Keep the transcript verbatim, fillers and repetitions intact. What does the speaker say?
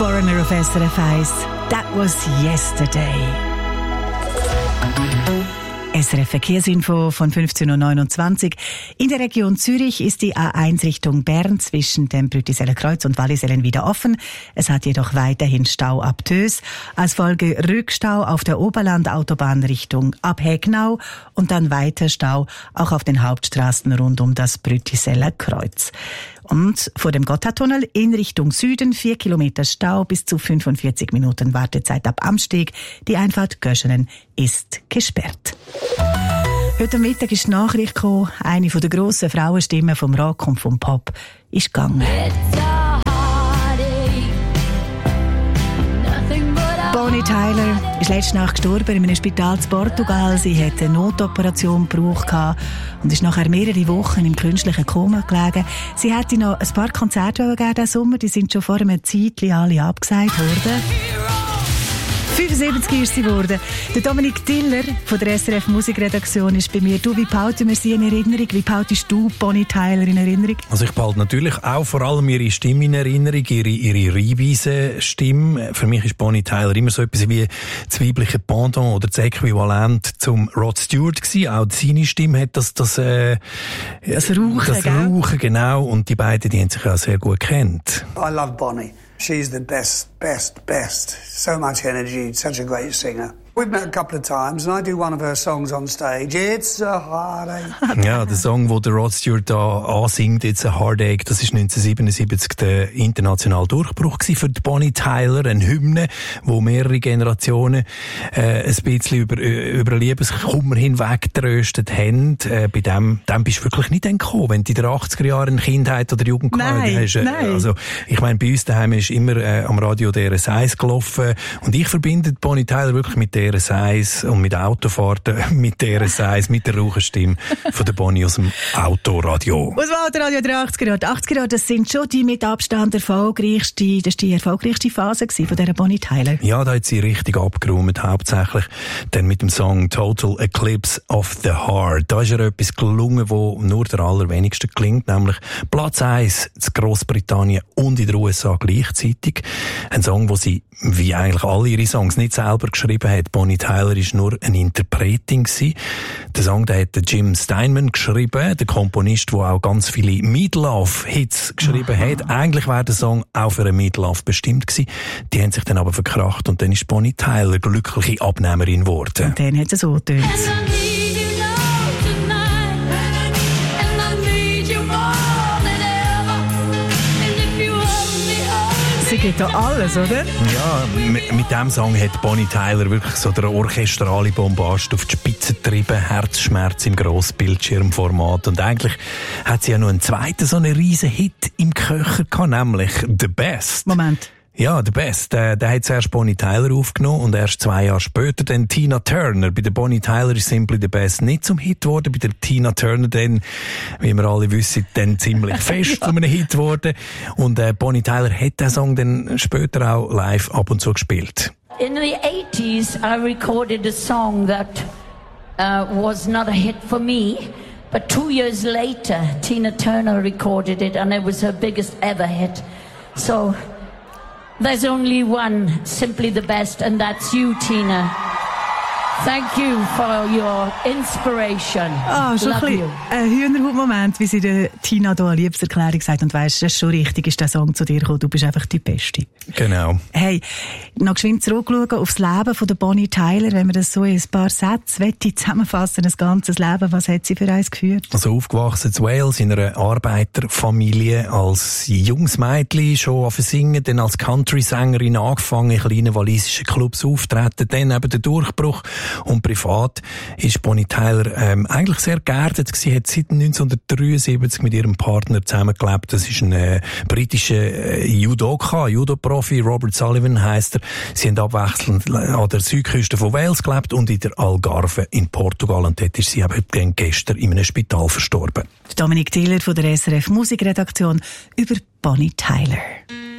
Foreigner auf S R F eins. That was yesterday. S R F Verkehrsinfo von fünfzehn Uhr neunundzwanzig. In der Region Zürich ist die A eins Richtung Bern zwischen dem Brüttiseller Kreuz und Wallisellen wieder offen. Es hat jedoch weiterhin Stau ab Tös. Als Folge Rückstau auf der Oberland-Autobahn Richtung Abhägnau und dann weiter Stau auch auf den Hauptstraßen rund um das Brüttiseller Kreuz. Und vor dem Gotthardtunnel in Richtung Süden vier Kilometer Stau, bis zu fünfundvierzig Minuten Wartezeit ab Amsteg. Die Einfahrt Göschenen ist gesperrt. Heute Mittag ist die Nachricht gekommen, eine der grossen Frauenstimmen vom Rock und vom Pop ist gegangen. Bonnie Tyler ist letzte Nacht gestorben in einem Spital in Portugal. Sie hatte eine Notoperation gebraucht und ist nachher mehrere Wochen im künstlichen Koma gelegen. Sie hätte noch ein paar Konzerte gegeben diesen Sommer, die sind schon vor einem Zeitchen alle abgesagt worden. fünfundsiebzig ist sie geworden. Der Dominik Tiller von der S R F Musikredaktion ist bei mir. Du, wie behalten wir sie in Erinnerung? Wie behaltest du Bonnie Tyler in Erinnerung? Also ich behalte natürlich auch vor allem ihre Stimme in Erinnerung, ihre, ihre Rheinweisen-Stimme. Für mich ist Bonnie Tyler immer so etwas wie das weibliche Pendant oder das Äquivalent zum Rod Stewart gewesen. Auch seine Stimme hat das, das, äh, das Rauchen, das Rauchen, genau. Und die beiden, die haben sich auch sehr gut gekannt. I love Bonnie. She's the best, best, best. So much energy, such a great singer. We've met a couple of times and I do one of her songs on stage. It's a heartache. Ja, der Song, wo der Rod Stewart da ansingt, It's a Heartache, das ist neunzehnhundertsiebenundsiebzig der internationale Durchbruch gewesen für die Bonnie Tyler, eine Hymne, wo mehrere Generationen äh, ein bisschen über, über Liebeskummer hinweg tröstet haben. Äh, bei dem, dem bist du wirklich nicht entkommen, wenn du in den achtziger Jahren eine Kindheit oder Jugend gehabt hast. Äh, nein. Also, ich meine, bei uns daheim ist immer äh, am Radio D R S eins gelaufen und ich verbinde Bonnie Tyler wirklich mit D R S eins und mit Autofahrten, mit D R S eins, mit der Raucherstimme von der Bonnie aus dem Autoradio. Aus dem Autoradio der achtziger Jahre. Die achtziger Jahre, das sind schon die mit Abstand erfolgreichste, das ist die erfolgreichste Phase von dieser Bonnie Tyler. Ja, da hat sie richtig abgeräumt, hauptsächlich dann mit dem Song Total Eclipse of the Heart. Da ist ihr etwas gelungen, wo nur der allerwenigste klingt, nämlich Platz eins in Grossbritannien und in den U S A gleichzeitig. Ein Song, wo sie, wie eigentlich alle ihre Songs, nicht selber geschrieben hat. Bonnie Tyler war nur eine Interpretin gewesen. Der Song, den hat Jim Steinman geschrieben, der Komponist, der auch ganz viele Meatloaf-Hits geschrieben Aha. hat. Eigentlich wäre der Song auch für einen Meatloaf bestimmt gewesen. Die haben sich dann aber verkracht und dann ist Bonnie Tyler glückliche Abnehmerin geworden. Und dann hat sie so getönt. Sie geht da alles, oder? Ja, mit, mit diesem Song hat Bonnie Tyler wirklich so der orchestrale Bombast auf die Spitze getrieben, Herzschmerz im Grossbildschirmformat. Und eigentlich hat sie ja noch einen zweiten so einen riesen Hit im Köcher gehabt, nämlich The Best. Moment. Ja, The Best. Der, der hat zuerst Bonnie Tyler aufgenommen und erst zwei Jahre später dann Tina Turner. Bei der Bonnie Tyler ist Simply The Best nicht zum Hit geworden. Bei der Tina Turner dann, wie wir alle wissen, dann ziemlich fest zu einem Hit geworden. Und äh, Bonnie Tyler hat den Song dann später auch live ab und zu gespielt. In the eighties, I recorded a song that uh, was not a hit for me. But two years later, Tina Turner recorded it and it was her biggest ever hit. So there's only one, Simply the Best, and that's you, Tina. Thank you for your inspiration. Ah, schon Love ein bisschen ein Hühnerhaut-Moment, wie sie der Tina da eine Liebeserklärung sagt. Und weisst, das ist schon richtig, ist der Song zu dir gekommen. Du bist einfach die Beste. Genau. Hey, noch geschwind zurückschauen aufs Leben von der Bonnie Tyler, wenn wir das so in ein paar Sätze zusammenfassen, das ganze Leben, was hat sie für eins geführt? Also aufgewachsen in Wales, in einer Arbeiterfamilie, als junges Mädchen schon auf Singen, dann als Country-Sängerin angefangen, in kleinen walisischen Clubs auftreten, dann eben der Durchbruch. Und privat ist Bonnie Tyler ähm, eigentlich sehr geerdet. Sie hat seit neunzehnhundertdreiundsiebzig mit ihrem Partner zusammengelebt. Das ist ein äh, britischer äh, Judoka, Judo-Profi, Robert Sullivan heisst er. Sie haben abwechselnd an der Südküste von Wales gelebt und in der Algarve in Portugal. Und dort ist sie eben gestern in einem Spital verstorben. Dominik Tiller von der S R F Musikredaktion über Bonnie Tyler.